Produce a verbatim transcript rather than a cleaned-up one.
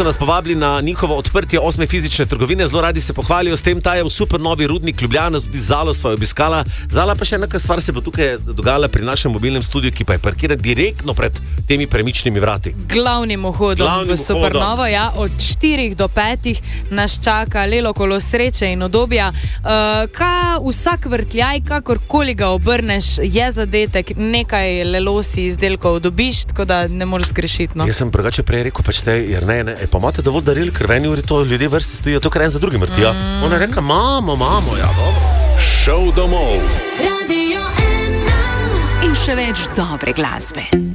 so nas povabili na njihovo odprtje osme fizične trgovine, zelo radi se pohvalijo s tem, ta je v super novi Rudnik Ljubljana, tudi Zalo sva jo obiskala. Zala pa še neka stvar se bo tukaj dogajala pri našem mobilnem studiu, ki pa je parkiran direktno pred temi premičnimi vrati. Glavnim vhodom Glavnim v Supernovo, ja, od štirih do petih nas čaka lelo kolo sreče in udobja. Uh, ka vsak vrtljaj, kakorkoli ga obrneš, je zadetek, nekaj lelosi izdelkov dobiš, tako da ne moreš zgrešiti. No. Jaz sem drugače prej rekel, pač te, jer ne, ne, e, pa imate dovolj daril, ker v eni uri to ljudje vrsti stojijo, to kar en za drugim vrtijo. Mm. Ona je rekla, mamo, mamo, ja, dobro. Šov domov. Radio ena. In še več dobre glasbe.